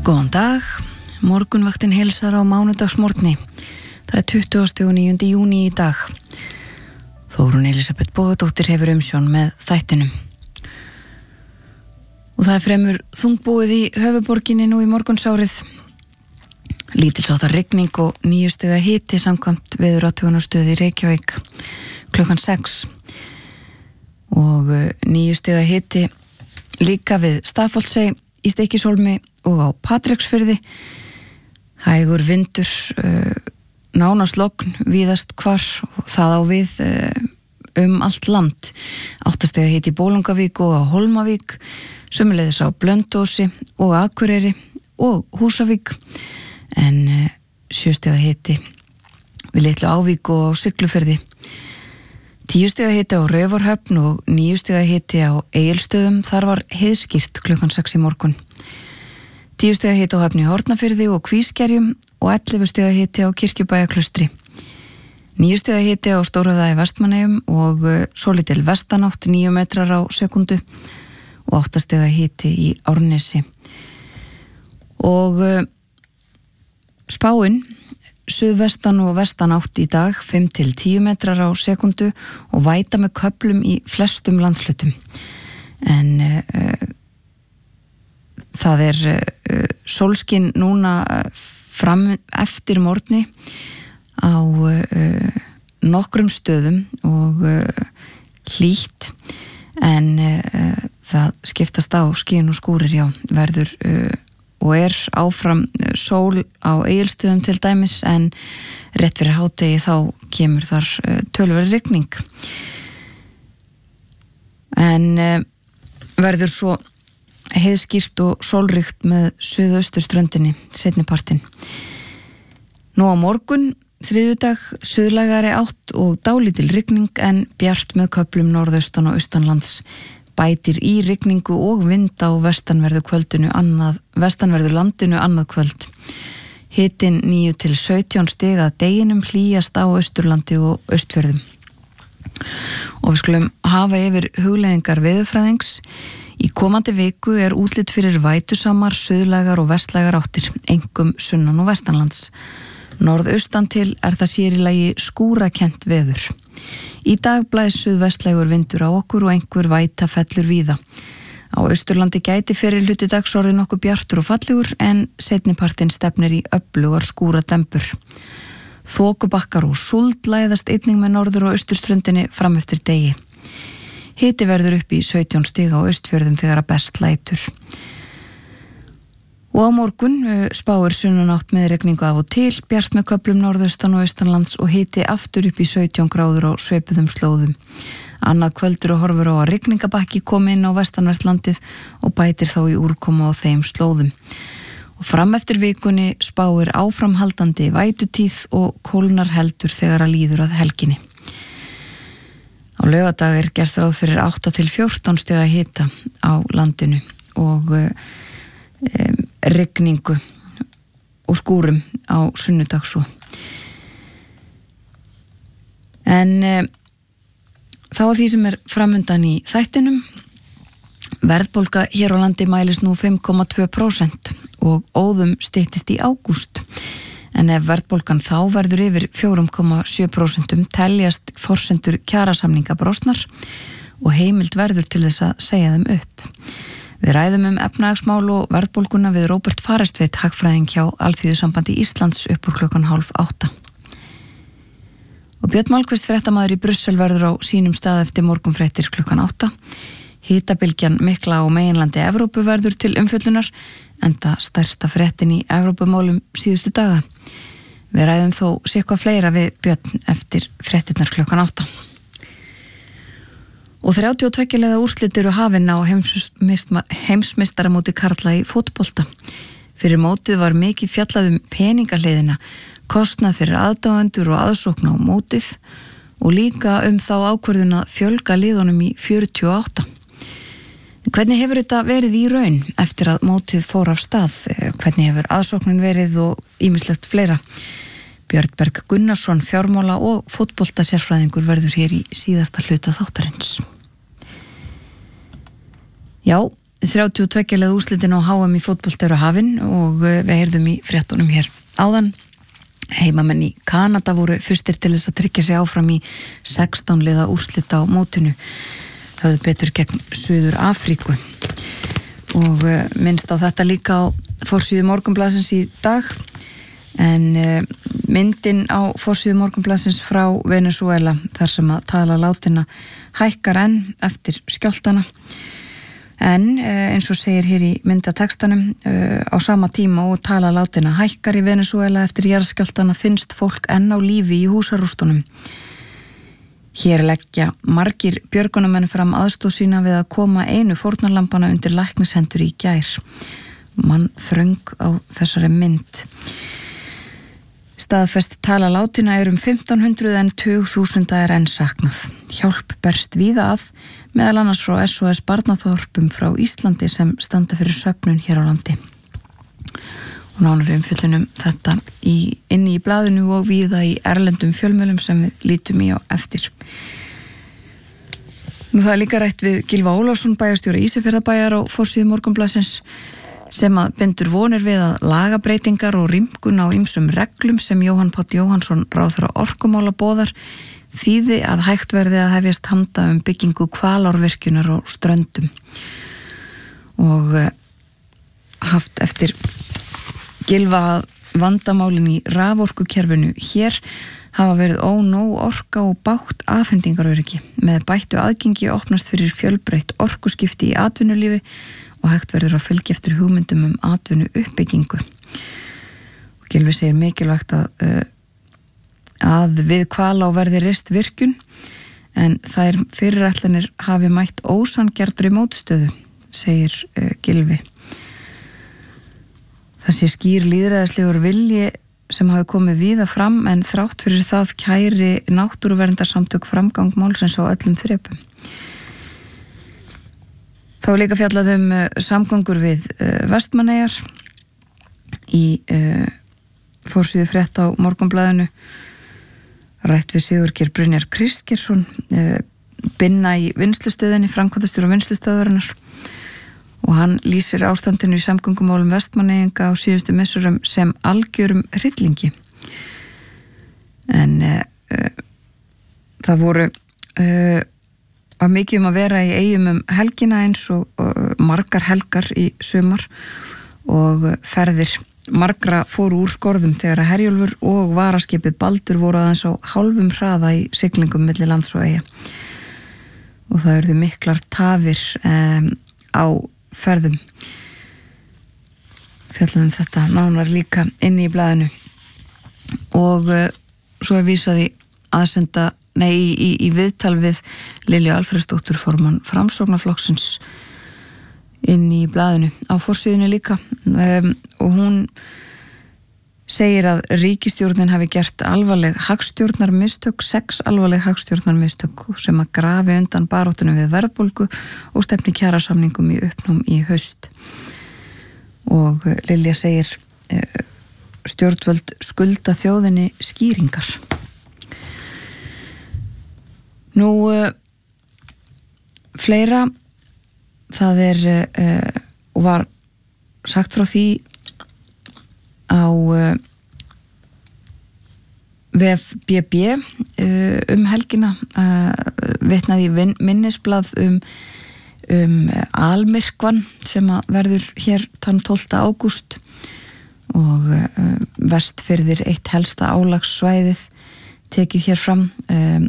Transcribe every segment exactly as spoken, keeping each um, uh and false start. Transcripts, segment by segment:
Góðan dag, morgunvaktin heilsar á mánudagsmorgni. Það er tuttugasta og níunda júní í dag. Þórunn Elísabet Bogadóttir hefur umsjón með þættinum. Og það er fremur þungbúið í höfuborginni nú í morgunsárið. Lítilsháttar rigning og níu stiga hiti samkvæmt veðurathugunarstöð í Reykjavík klukkan sex. Og níu stiga hiti líka við Stafholtsey í Stykkishólmi og á Patreksfirði. Hægur vindur, uh, nánast logn víðast hvar og það á við uh, um allt land. Áttastega hiti í Bolungavík og á Hólmavík, sömuleiðis á Blönduósi og Akureyri og Húsavík, en uh, sjöstega hiti við Litlu Ávík og á Siglufirði. Tíu stiga hiti á Raufarhöfn og níu stiga hiti á Egilsstöðum, þar var heiðskýrt klukkan sex í morgun. Tíu stiga hiti á Höfn í Hornafirði og Kvískerjum og ellefu stiga hiti á Kirkjubæjarklaustri. Níu stiga hiti á Stórhöfða í Vestmannaeyjum og svolítil vestanátt níu metrar á sekundu og átta stiga hiti í Árnesi. Og uh, spáin suðvestan og vestanátt í dag fimm til tíu metrar á sekundu og væta með köflum í flestum landslutum. En uh, það er uh, sólskin núna fram eftir morgni á uh, nokkrum stöðum og uh, hlýtt, en uh, það skiptast á skín og skúrir, já, verður uh, og er áfram sól á Egilsstöðum til dæmis, en rétt fyrir hádegi þá kemur þar uh, töluverð rigning. En uh, verður svo heiðskýrt og sólríkt með suðausturströndinni seinnipartinn. Nú á morgun, þriðjudag, suðlægari átt og dálítil rigning en bjart með köflum norðaustan og austanlands. Bætir í rigningu og vind á vestanverðu kvöldinu annað, vestanverðu landinu annað kvöld. Hitinn níu til sautján stig að deginum, hlýjast á Austurlandi og Austfjörðum. Og við skulum hafa yfir hugleiðingar veðurfræðings. Í komandi viku er útlit fyrir vætusamar, suðlægar og vestlægar áttir, einkum sunnan og vestanlands. Norðaustan til er það sér í lagi skúrakent veður. Í dag blæs suðvestlægur vindur á okkur og einhver væta fellur víða. Á Austurlandi gæti fyrir hluti dags orðið nokkuð bjartur og fallegur, en seinnipartinn stefnir í öflugar skúradembur. Þokubakkar og súld læðast einnig með norður- og austurströndinni fram eftir degi. Hiti verður upp í sautján stig á Austfjörðum þegar að best lætur. Og á morgun spáir sunnanátt með rigningu af og til, bjart með köflum norðaustan og austanlands og hiti aftur upp í sautján gráður á sveipuðum slóðum. Annað kvöldur og horfur á að rigningabakki komi inn á vestanvert landið og bætir þá í úrkomu á þeim slóðum. Og fram eftir vikunni spáir áframhaldandi vætutíð og kólnar heldur þegar að líður að helginni. Á laugardag er gert ráð fyrir átta til fjórtán stiga hita á landinu og um, rigningu og skúrum á sunnudag svo. En um, þá að því sem er framundan í þættinum. Verðbólga hér á landi mælist nú fimm komma tvö prósent og óðum styttist í ágúst. En ef verðbólgan þá verður yfir fjögur komma sjö prósent teljast forsendur kjarasamninga brostnar og heimild verður til þess að segja þeim upp. Við ræðum um efnahagsmál og verðbólguna við Róbert Farestveit, hagfræðing hjá Alþýðusambandi Íslands upp úr klukkan hálf átta. Og Björn Málkvist, fréttamaður í Brussel, verður á sínum stað eftir morgunfréttir klukkan átta. Hitabylgjan mikla á meginlandi Evrópu verður til umfjöllunar, enda stærsta fréttin í Evrópumálum síðustu daga. Við ræðum þó sitthvað fleira við Björn eftir fréttirnar klukkan átta. Og þrjátíu og tveggja liða úrslit eru hafin á heimsmeistaramóti karla í fótbolta. Fyrir mótið var mikið fjallað um peningahliðina, kostnað fyrir aðdáendur og aðsókn á mótið og líka um þá ákvörðun að fjölga liðunum í fjörutíu og átta. Hvernig hefur þetta verið í raun eftir að mótið fór af stað? Hvernig hefur aðsóknin verið og ýmislegt fleira? Björn Berg Gunnarsson, fjármála og fótboltasérfræðingur, verður hér í síðasta hluta þáttarins. Já, þrjátíu og tveggja liða úrslitin á H M í fótbolta eru hafin og við heyrðum í fréttunum hér áðan. Heimamenn í Kanada voru fyrstir til þess að tryggja sig áfram í sextán liða úrslita á mótinu. Höfðu betur gegn Suður Afríku. Og minnst á þetta líka á forsíðu Morgunblaðsins í dag. En myndin á forsíðu Morgunblaðsins frá Venezuela, þar sem að tala látinna hækkar enn eftir skjálftana. En eins og segir hér í myndatekstanum, á sama tíma og tala látinna hækkar í Venezuela eftir jarðskjálftana finnst fólk enn á lífi í húsarústunum. Hér leggja margir björgunarmenn fram aðstoð sína við að koma einu fórnarlambana undir læknishendur í gær. Mann þröng á þessari mynd. Staðfest tala látinna er um fimmtán hundruð en tugþúsunda er enn saknað. Hjálp berst víða að, meðal annars frá S O S barnaþorpum frá Íslandi sem standa fyrir söfnun hér á landi. Og nánari umfjöllunum þetta í, inni í blaðinu og víða í erlendum fjölmiðlum sem við lítum í á eftir. Nú það er líka rætt við Gylfa Ólafsson, bæjarstjóra Ísafjarðarbæjar á forsíðu Morgunblaðsins, sem að bindur vonir við að lagabreitingar og rýmkun á ýmsum reglum sem Jóhann Páll Jóhannsson ráðherra orkumála boðar þýði að hægt verði að hefjast handa um byggingu Hvalárvirkjunar og Ströndum. Og haft eftir Gylfa að vandamálin í raforkukerfinu hér hafa verið ónóg orka og bágt afhendingaröryggi. Með bættu aðgengi opnast fyrir fjölbreytt orkuskipti í atvinnulífi og hægt verður að fylgja eftir hugmyndum um atvinnu uppbyggingu. Og Gylfi segir mikilvægt að, að við Hvalá verði reist virkjun, en þær fyrirætlanir hafi mætt ósanngjarnri mótstöðu, segir Gylfi. Það sé skýr lýðræðislegur vilji sem hafi komið víða fram, en þrátt fyrir það kæri náttúruverndarsamtök framgang málsins á öllum þrepum. Þá er líka fjallað um uh, samgöngur við uh, Vestmannaeyjar í uh, forsíðu frétt á Morgunblaðinu. Rætt við Sigurgeir Brynjar Kristgeirsson, uh, binna í vinnslustöðinni, framkvæmdastjóri vinnslustöðarinnar, og hann lýsir ástandinu í samgöngumálum Vestmannaeyinga á síðustu missurum sem algjörum hryllingi. En uh, uh, það voru uh, var mikið um að vera í Eyjum um helgina eins og, og margar helgar í sumar, og ferðir margra fóru úr skorðum þegar að Herjólfur og varaskipið Baldur voru aðeins á hálfum hraða í siglingum milli lands og eyja. Og það urðu miklar tafir um, á ferðum. Fjallaðum þetta nánar líka inni í blaðinu. Og uh, svo er vísaði aðsenda Nei, í, í, í viðtal við Lilju Alfreðsdóttur, formann Framsóknarflokksins, inn í blaðinu á forsíðunni líka, um, og hún segir að ríkisstjórnin hafi gert alvarleg hagstjórnarmistök, sex alvarleg hagstjórnarmistök sem að grafi undan baráttunum við verðbólgu og stefni kjarasamningum í uppnám í haust. Og Lilja segir uh, stjórnvöld skulda þjóðinni skýringar. Nú, uh, fleira, það er, uh, og var sagt frá því á uh, vef B B uh, um helgina, uh, vitnaði vin, minnisblað um, um almyrkvan sem að verður hér þann tólfta ágúst, og uh, Vestfirðir eitt helsta álagssvæðið tekið hér fram, um,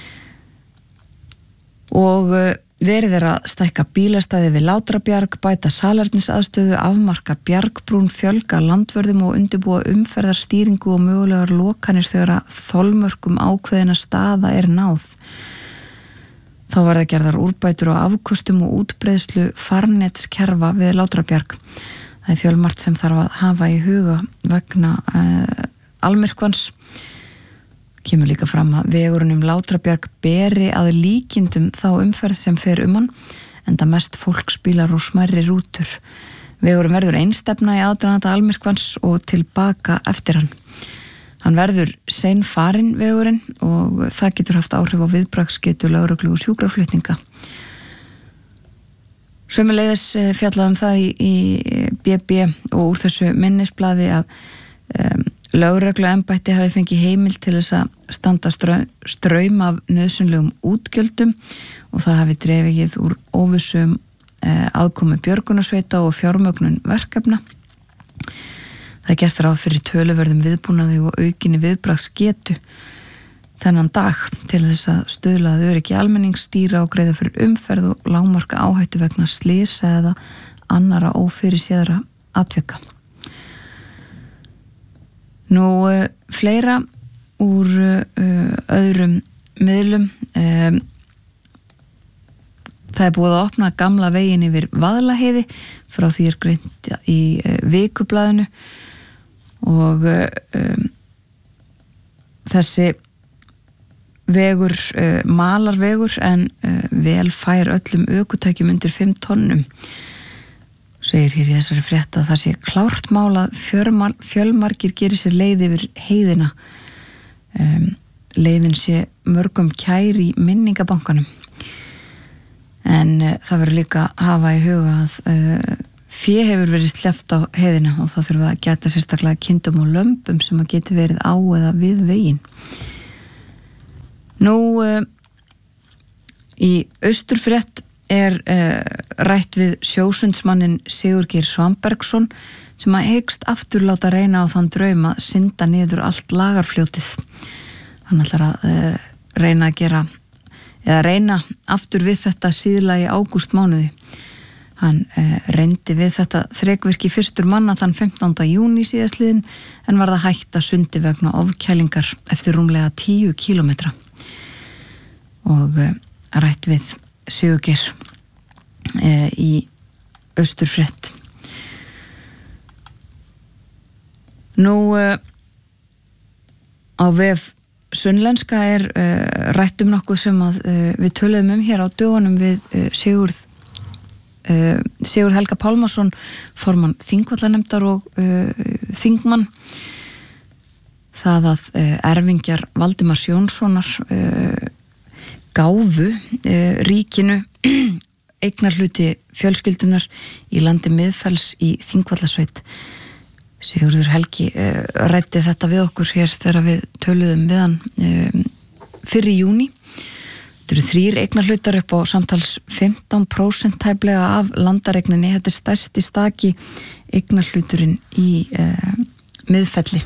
og verið er að stækka bílastæði við Látrabjarg, bæta salernisaðstöðu, afmarka bjargbrún, fjölga landvörðum og undirbúa umferðarstýringu og mögulegar lokanir þegar að þolmörkum ákveðina staða er náð. Þá verða gerðar úrbætur og afkostum og útbreiðslu farnetskerfa við Látrabjarg. Það er fjölmargt sem þarf að hafa í huga vegna uh, almyrkvans. Kemur líka fram að vegurinn um Látrabjarg beri að líkindum þá umferð sem fer um hann, enda mest fólksbílar og smærri rútur. Vegurinn verður einstefna í aðdraganda almyrkvans og tilbaka eftir hann. Hann verður sein farinn vegurinn og það getur haft áhrif á viðbragðsgetu lögreglu og sjúkraflutninga. Sömuleiðis fjallaði um það í, í B B og úr þessu minnisblaði að um, lögregluembætti hafi fengið heimild til þess að standa straum, straum af nauðsynlegum útgjöldum og það hafi dreifið úr óvissum eh, aðkomu björgunarsveita og fjármögnun verkefna. Það er gert ráð fyrir töluverðum viðbúnaði og aukinni viðbragðsgetu þennan dag til þess að stuðla að öryggi almennings, stýra og greiða fyrir umferð og lágmarka áhættu vegna slysa eða annara ófyrirséðra atvika. Nú, uh, fleira úr uh, öðrum miðlum. Um, það er búið að opna gamla veginn yfir Vaðlaheiði, frá því er greint í uh, vikublaðinu og uh, um, þessi vegur, uh, malarvegur en uh, vel fær öllum ökutækjum undir fimm tonnum. Segir hér í þessari frétt að það sé klárt mál að fjölmar, fjölmargir gerir sér leið yfir heiðina. Um, leiðin sé mörgum kær í minningabankanum. En uh, það verður líka að hafa í huga að uh, fé hefur verið sleppt á heiðina og þá þurfum við að geta sérstaklega kindum og lömbum sem að geti verið á eða við veginn. Nú, uh, í Austurfrétt er uh, rætt við sjósundsmannin Sigurgeir Svambergsson sem að hyggst aftur láta reyna á þann draum að synda niður allt Lagarfljótið. Hann ætlar að uh, reyna að gera eða reyna aftur við þetta síðla í ágústmánuði. Hann uh, reyndi við þetta þrekvirki fyrstur manna þann fimmtánda júní síðastliðin en var það hægt að sundi vegna ofkælingar eftir rúmlega tíu kílómetra og uh, rætt við Sigurgeir e, í Austurfrétt. Nú e, á vef Sunnlenska er e, rætt um nokkuð sem að e, við töluðum um hér á dögunum við e, Sigurð e, Sigurð Helga Pálmason, formann Þingvallanemndar og e, þingmann. Það að e, erfingjar Valdimars Jónssonar e, gáfu e, ríkinu eignarhluti fjölskyldunar í landi Miðfells í Þingvallasveit. Sigurður Helgi e, ræddi þetta við okkur hér þegar við töluðum við hann e, fyrir júní. Þetta eru þrír eignarhlutar upp á samtals fimmtán prósent tæplega af landareigninni. Þetta er stærsti staki eignarhluturinn í e, Miðfelli.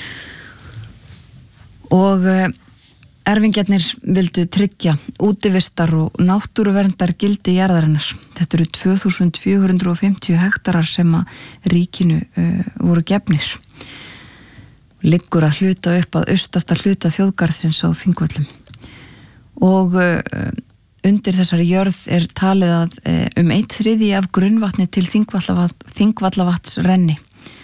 Og e, erfingjarnir vildu tryggja útivistar og náttúruverndar gildi jarðarinnar. Þetta eru tvö þúsund fjögur hundruð fimmtíu hektarar sem að ríkinu uh, voru gefnir. Liggur að hluta upp að austasta hluta þjóðgarðsins á Þingvöllum. Og uh, undir þessari jörð er talið að uh, um einn þriðji af grunnvatni til Þingvallavat, Þingvallavatns renni.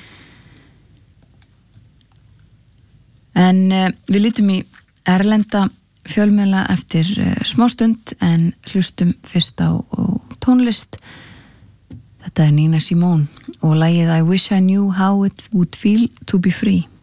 En uh, við lítum í erlenda fjölmiðla eftir uh, smástund en hlustum fyrst á, á tónlist. Þetta er Nina Simone og lagið I Wish I Knew How It Would Feel to Be Free.